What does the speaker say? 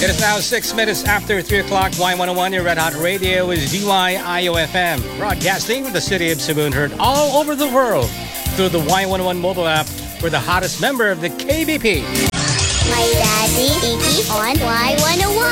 It is now 6 minutes after 3 o'clock. Y101, your Red Hot Radio is DYIOFM. Broadcasting from the city of Cebu and heard all over the world through the Y101 mobile app. We're the hottest member of the KBP. My daddy, Iggy on Y101.